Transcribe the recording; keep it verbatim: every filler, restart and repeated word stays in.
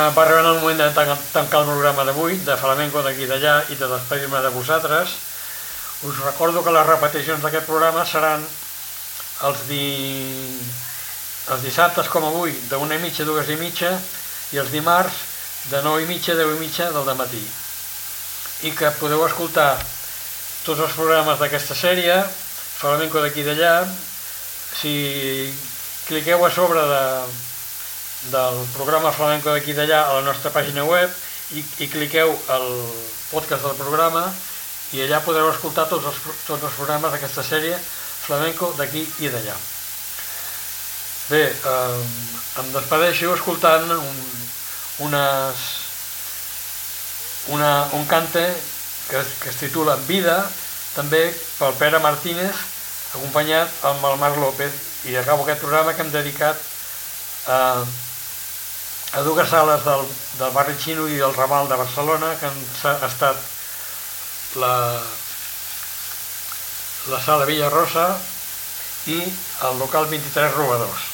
Va arribar el moment de tancar el programa d'avui, de flamenco d'aquí i d'allà, i de despedir-me de vosaltres. Us recordo que les repeticions d'aquest programa seran els, di... els dissabtes, com avui, d'una i mitja a dues i mitja, i els dimarts de nou i mitja a deu i mitja del dematí. I que podeu escoltar tots els programes d'aquesta sèrie, flamenco d'aquí i d'allà. Si cliqueu a sobre de... del programa flamenco d'aquí d'allà a la nostra pàgina web i, i cliqueu al podcast del programa i allà podreu escoltar tots els, tots els programes d'aquesta sèrie flamenco d'aquí i d'allà. Bé, eh, em despedeixo escoltant un, unes, una, un cante que, que es titula Vida, també pel Pere Martínez, acompanyat amb el Marc López, i acabo aquest programa que hem dedicat a a dues sales del, del barri xino i del Raval de Barcelona, que han estat la, la sala Villa Rosa i el local vint-i-tres Robadors.